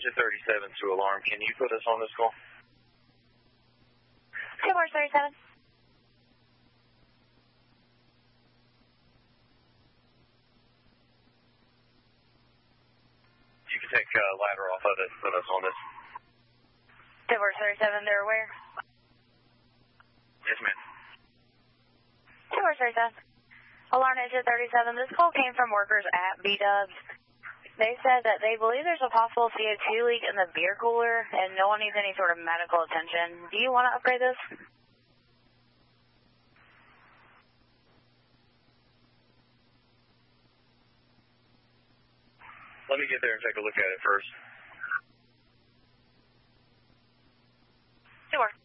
Engine 37 to alarm. Can you put us on this call? Tower 37. You can take ladder off of it and put us on this. Tower 37, they're aware. Yes, ma'am. Tower 37. Alarm Engine 37, this call came from workers at B-Dubs. They said that they believe there's a possible CO2 leak in the beer cooler and no one needs any sort of medical attention. Do you want to upgrade this? Let me get there and take a look at it first. Sure.